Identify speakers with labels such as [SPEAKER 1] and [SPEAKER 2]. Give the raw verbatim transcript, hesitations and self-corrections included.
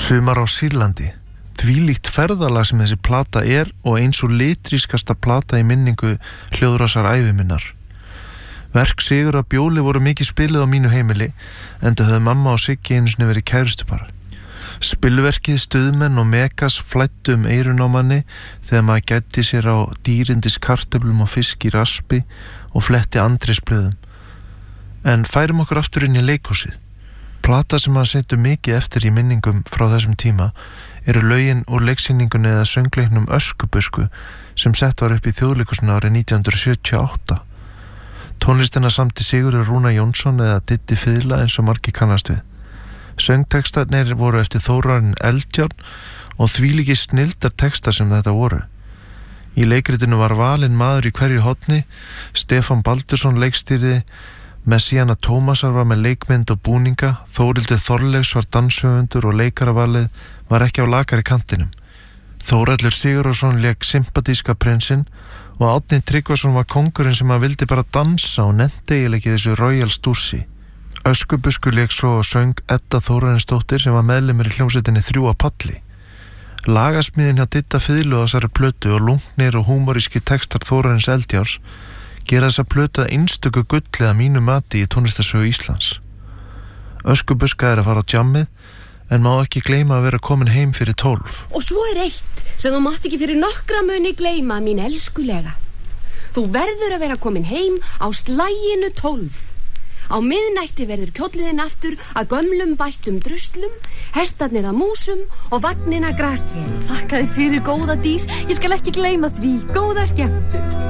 [SPEAKER 1] Sumar á Sýrlandi. Þvílíkt ferðalag sem þessi plata er og eins og litrískasta plata í minningu hljóðrásar ævi minnar. Verk Sigurðar Bjóli voru mikið spiluð á mínu heimili, enda höfðu mamma og Siggi einu sinni verið kærustupar. Spilverkið Stuðmenn og Megas flæddu um eyrun á manni þegar maður gætti sér á dýrindis kartöflum og fisk í raspi og fletti andrisblöðum. En færum okkur aftur inn í leikhúsið. Plata sem maður setur mikið eftir í minningum frá þessum tíma eru lögin úr leiksýningunni eða söngleiknum Öskubusku sem sett var upp í Þjóðleikhúsinu árið nítján hundruð sjötíu og átta. Tónlistina samti Sigurður Rúnar Jónsson eða Diddi Fiðla eins og margir kannast við. Söngtekstarnir voru eftir Þórarinn Eldjárn og þvílíki snilldar textar sem þetta voru. Í leikritinu var valinn maður í hverju horni, Stefán Baldursson leikstýrði, Messíana Tómasar var með leikmynd og búninga, Þórildur Þorleifs var danshöfundur og leikaravalið var ekki á lakari kantinum. Þórhallur Sigurðarson lék sympatíska prinsinn og Árni Tryggvason var kóngurinn sem að vildi bara dansa og nennti eiginlega ekki þessu royal stússi. Öskubusku lék svo og söng Edda Þórarinsdóttir sem var meðlimur í hljómsveitinni Þrjú að palli. Lagasmíðin hjá Didda Fiðlu á þessari plötu og lungnir og húmoríski textar Þórarins Eldjárs gera þessa plötu að einstöku gulli að mínu mati í tónlistarsögu Íslands. Öskubuska er að fara á djammið en má ekki gleyma að vera komin heim fyrir tólf.
[SPEAKER 2] Og svo er eitt sem þú mátt ekki fyrir nokkra muni gleyma, mín elskulega. Þú verður að vera komin heim á slaginu tólf. Á miðnætti verður kjólliðinn aftur að gömlum bættum druslum, hestarnir að músum og vagnin að grastél.
[SPEAKER 3] Þakka þér fyrir, góða Dís. Ég skal ekki gleyma því. Góða skemmtun.